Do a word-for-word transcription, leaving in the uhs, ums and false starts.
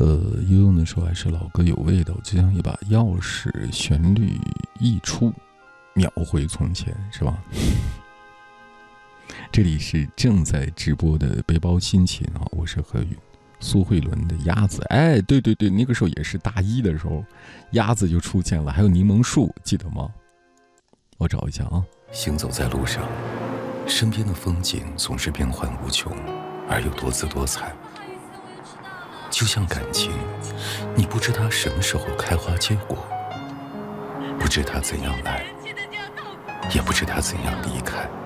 呃，悠悠呢说还是老歌有味道，就像一把钥匙，旋律一出，秒回从前，是吧？这里是正在直播的背包心情啊，我是何云。苏慧伦的鸭子，哎，对对对，那个时候也是大一的时候，鸭子就出现了，还有柠檬树，记得吗？我找一下啊。 行走在路上，身边的风景总是变幻无穷，而又多姿多彩。就像感情，你不知它什么时候开花结果，不知它怎样来，也不知它怎样离开。